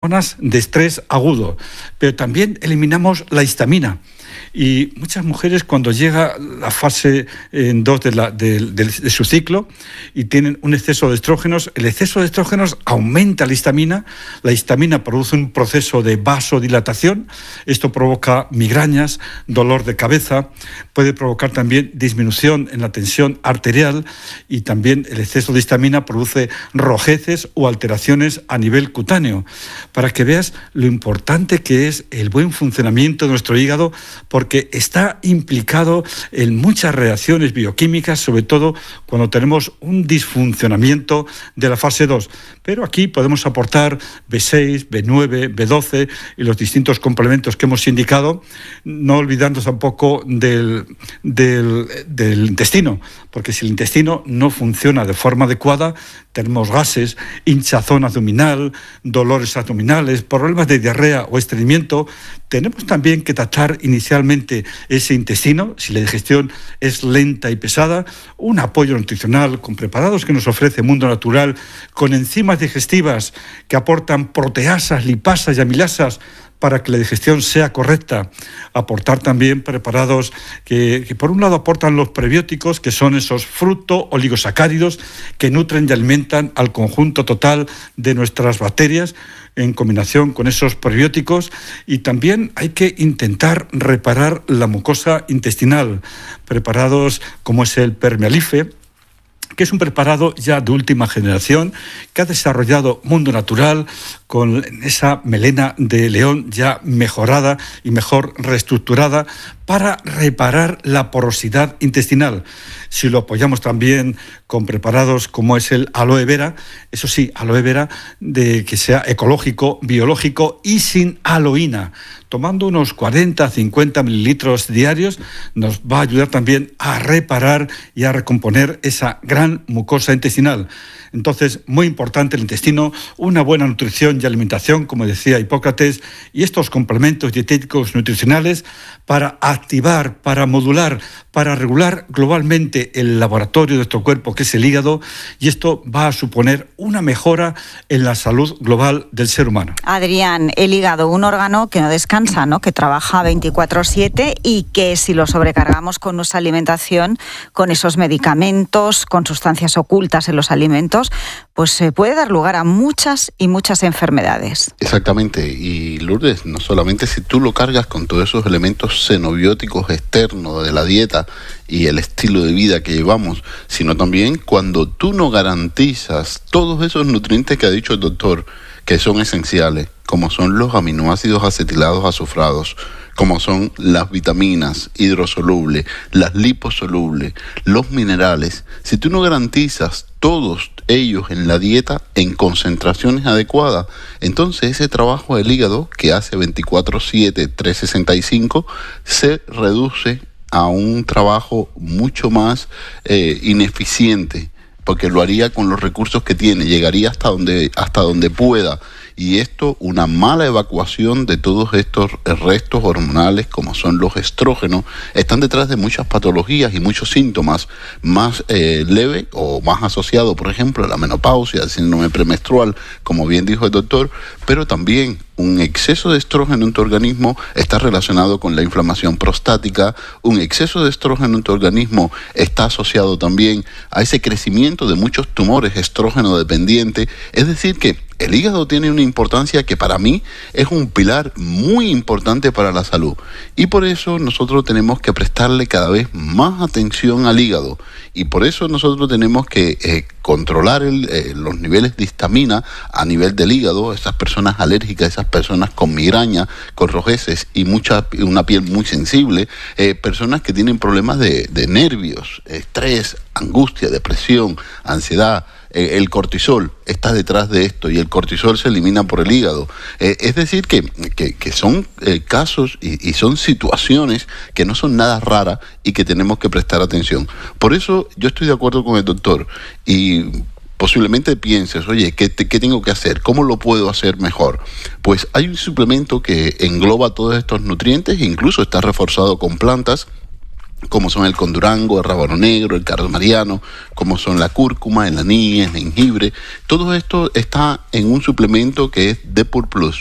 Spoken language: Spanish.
hormonas de estrés agudo, pero también eliminamos la histamina. Y muchas mujeres, cuando llega la fase 2 de su ciclo y tienen un exceso de estrógenos, el exceso de estrógenos aumenta la histamina produce un proceso de vasodilatación, esto provoca migrañas, dolor de cabeza, puede provocar también disminución en la tensión arterial, y también el exceso de histamina produce rojeces o alteraciones a nivel cutáneo. Para que veas lo importante que es el buen funcionamiento de nuestro hígado, porque está implicado en muchas reacciones bioquímicas, sobre todo cuando tenemos un disfuncionamiento de la fase 2. Pero aquí podemos aportar B6, B9, B12 y los distintos complementos que hemos indicado, no olvidando tampoco del intestino, porque si el intestino no funciona de forma adecuada, tenemos gases, hinchazón abdominal, dolores abdominales, problemas de diarrea o estreñimiento. Tenemos también que tratar inicialmente ese intestino, si la digestión es lenta y pesada, un apoyo nutricional con preparados que nos ofrece Mundo Natural, con enzimas digestivas que aportan proteasas, lipasas y amilasas para que la digestión sea correcta. Aportar también preparados que por un lado aportan los prebióticos, que son esos fruto-oligosacáridos que nutren y alimentan al conjunto total de nuestras bacterias, en combinación con esos prebióticos. Y también hay que intentar reparar la mucosa intestinal, preparados como es el Permealife, que es un preparado ya de última generación que ha desarrollado Mundo Natural con esa melena de león ya mejorada y mejor reestructurada para reparar la porosidad intestinal. Si lo apoyamos también con preparados como es el aloe vera, eso sí, aloe vera de que sea ecológico, biológico y sin aloína, tomando unos 40-50 mililitros diarios, nos va a ayudar también a reparar y a recomponer esa gran mucosa intestinal. Entonces, muy importante el intestino, una buena nutrición y alimentación, como decía Hipócrates, y estos complementos dietéticos nutricionales para activar, para modular, para regular globalmente el laboratorio de nuestro cuerpo, que es el hígado, y esto va a suponer una mejora en la salud global del ser humano. Adrián, el hígado, un órgano que no descansa, ¿no?, que trabaja 24/7 y que si lo sobrecargamos con nuestra alimentación, con esos medicamentos, con sustancias ocultas en los alimentos, pues se puede dar lugar a muchas y muchas enfermedades. Exactamente, y Lourdes, no solamente si tú lo cargas con todos esos elementos xenobióticos externos de la dieta y el estilo de vida que llevamos, sino también cuando tú no garantizas todos esos nutrientes que ha dicho el doctor, que son esenciales, como son los aminoácidos acetilados azufrados, como son las vitaminas hidrosolubles, las liposolubles, los minerales. Si tú no garantizas todos ellos en la dieta en concentraciones adecuadas, entonces ese trabajo del hígado que hace 24/7, 365, se reduce a un trabajo mucho más ineficiente, porque lo haría con los recursos que tiene, llegaría hasta donde pueda. Y esto, una mala evacuación de todos estos restos hormonales, como son los estrógenos, están detrás de muchas patologías y muchos síntomas más leves o más asociados, por ejemplo, a la menopausia, al síndrome premenstrual, como bien dijo el doctor, pero también un exceso de estrógeno en tu organismo está relacionado con la inflamación prostática, un exceso de estrógeno en tu organismo está asociado también a ese crecimiento de muchos tumores estrógeno dependientes, es decir que el hígado tiene una importancia que para mí es un pilar muy importante para la salud, y por eso nosotros tenemos que prestarle cada vez más atención al hígado, y por eso nosotros tenemos que controlar los niveles de histamina a nivel del hígado. Esas personas alérgicas, esas personas con migraña, con rojeces y una piel muy sensible, personas que tienen problemas de nervios, estrés, angustia, depresión, ansiedad. El cortisol está detrás de esto, y el cortisol se elimina por el hígado. Es decir, que son casos y son situaciones que no son nada raras y que tenemos que prestar atención. Por eso yo estoy de acuerdo con el doctor, y posiblemente pienses, oye, ¿qué tengo que hacer? ¿Cómo lo puedo hacer mejor? Pues hay un suplemento que engloba todos estos nutrientes, incluso está reforzado con plantas, como son el condurango, el rábano negro, el cardo mariano, como son la cúrcuma, el anís, el jengibre. Todo esto está en un suplemento que es Depur Plus.